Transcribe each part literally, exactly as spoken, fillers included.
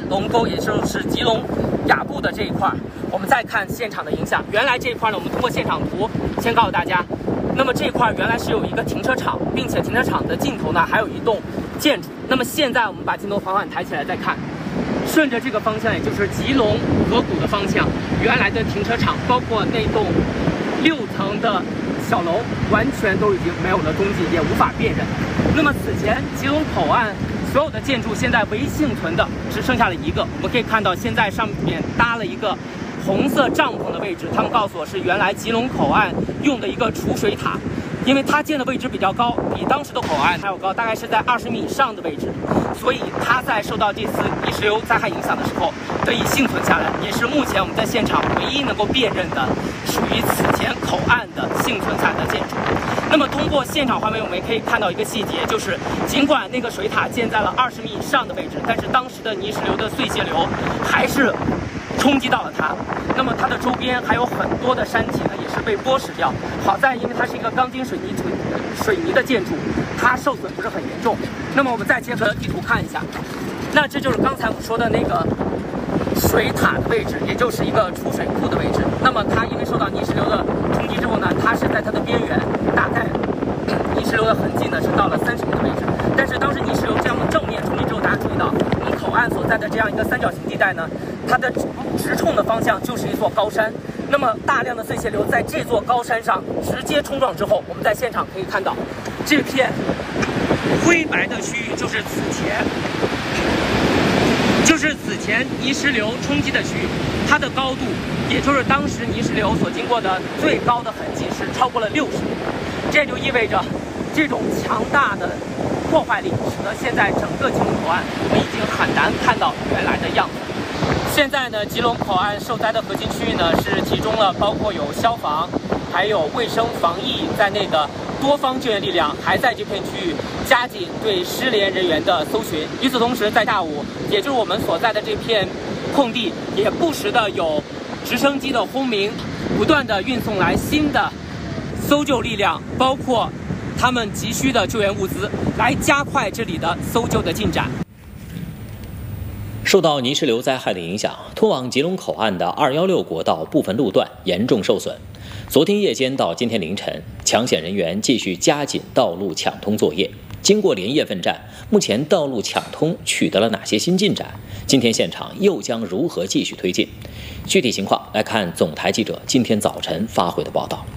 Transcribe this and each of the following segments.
龙沟，也就是吉隆雅布的这一块，我们再看现场的影响。原来这一块呢，我们通过现场图先告诉大家，那么这一块原来是有一个停车场，并且停车场的尽头呢还有一栋建筑。那么现在我们把镜头缓缓抬起来再看，顺着这个方向，也就是吉隆河谷的方向，原来的停车场，包括那栋六层的小楼，完全都已经没有了踪迹，也无法辨认。那么此前吉隆口岸所有的建筑现在唯一幸存的只剩下了一个，我们可以看到现在上面搭了一个红色帐篷的位置，他们告诉我是原来吉隆口岸用的一个储水塔，因为它建的位置比较高，比当时的口岸还要高，大概是在二十米以上的位置，所以它在受到这次泥石流灾害影响的时候得以幸存下来，也是目前我们在现场唯一能够辨认的属于此前口岸的幸存下来的建筑。那么通过现场画面，我们也可以看到一个细节，就是尽管那个水塔建在了二十米以上的位置，但是当时的泥石流的碎屑流还是冲击到了它。那么它的周边还有很多的山体呢，也是被剥蚀掉。好在因为它是一个钢筋水泥水泥的建筑，它受损不是很严重。那么我们再结合地图看一下，那这就是刚才我们说的那个水塔的位置，也就是一个储水库的位置。那么它因为受到泥石流的冲击之后呢，它是在它的边缘，大概泥石流的痕迹呢是到了三十米的位置。但是当时泥石流这样的正面冲击之后，大家注意到我们口岸所在的这样一个三角形地带呢，它的直冲的方向就是一座高山。那么大量的碎屑流在这座高山上直接冲撞之后，我们在现场可以看到这片灰白的区域就是此前就是此前泥石流冲击的区域，它的高度也就是当时泥石流所经过的最高的痕迹是超过了六十米。这就意味着这种强大的破坏力使得现在整个吉隆口岸我们已经很难看到原来的样子。现在呢，吉隆口岸受灾的核心区域呢是集中了包括有消防还有卫生防疫在内的多方救援力量，还在这片区域加紧对失联人员的搜寻。与此同时，在下午，也就是我们所在的这片空地，也不时的有直升机的轰鸣，不断的运送来新的搜救力量，包括他们急需的救援物资，来加快这里的搜救的进展。 受到泥石流灾害的影响，通往吉隆口岸的二一六国道部分路段严重受损。昨天夜间到今天凌晨，抢险人员继续加紧道路抢通作业。经过连夜奋战，目前道路抢通取得了哪些新进展？今天现场又将如何继续推进？具体情况来看总台记者今天早晨发回的报道。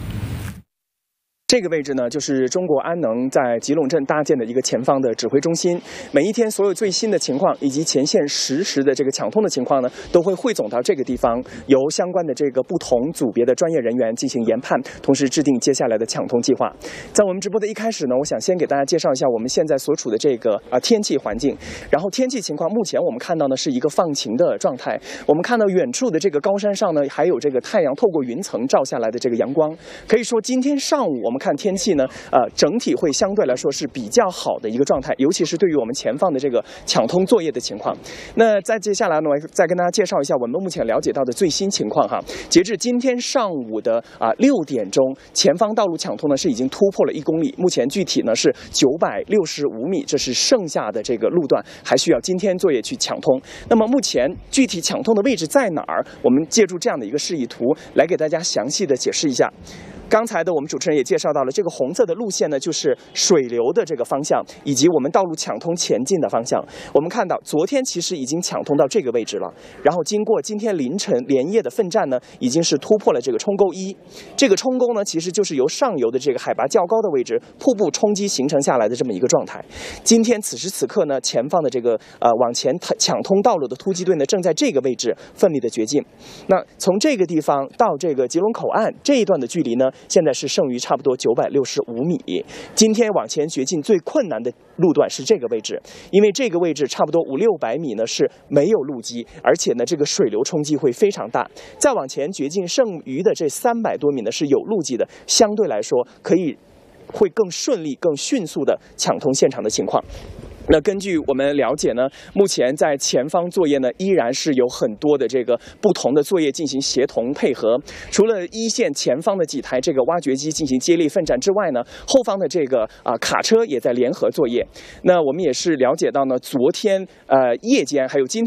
这个位置呢，就是中国安能在吉隆镇搭建的一个前方的指挥中心。每一天所有最新的情况以及前线实时的这个抢通的情况呢，都会汇总到这个地方，由相关的这个不同组别的专业人员进行研判，同时制定接下来的抢通计划。在我们直播的一开始呢，我想先给大家介绍一下我们现在所处的这个啊天气环境。然后天气情况，目前我们看到呢是一个放晴的状态。我们看到远处的这个高山上呢，还有这个太阳透过云层照下来的这个阳光。可以说今天上午我们看天气呢，呃，整体会相对来说是比较好的一个状态，尤其是对于我们前方的这个抢通作业的情况。那在接下来呢，我再跟大家介绍一下我们目前了解到的最新情况哈。截至今天上午的啊六点钟，前方道路抢通呢是已经突破了一公里，目前具体呢是九百六十五米，这是剩下的这个路段还需要今天作业去抢通。那么目前具体抢通的位置在哪儿？我们借助这样的一个示意图来给大家详细的解释一下。刚才的我们主持人也介绍到了，这个红色的路线呢，就是水流的这个方向，以及我们道路抢通前进的方向。我们看到，昨天其实已经抢通到这个位置了，然后经过今天凌晨连夜的奋战呢，已经是突破了这个冲沟一。这个冲沟呢，其实就是由上游的这个海拔较高的位置瀑布冲击形成下来的这么一个状态。今天此时此刻呢，前方的这个呃往前抢通道路的突击队呢，正在这个位置奋力的掘进。那从这个地方到这个吉隆口岸这一段的距离呢，现在是剩余差不多九百六十五米。今天往前掘进最困难的路段是这个位置，因为这个位置差不多五六百米呢是没有路基，而且呢这个水流冲击会非常大。再往前掘进剩余的这三百多米呢是有路基的，相对来说可以会更顺利、更迅速的抢通现场的情况。那根据我们了解呢，目前在前方作业呢，依然是有很多的这个不同的作业进行协同配合。除了一线前方的几台这个挖掘机进行接力奋战之外呢，后方的这个啊、呃、卡车也在联合作业。那我们也是了解到呢，昨天呃夜间还有今天。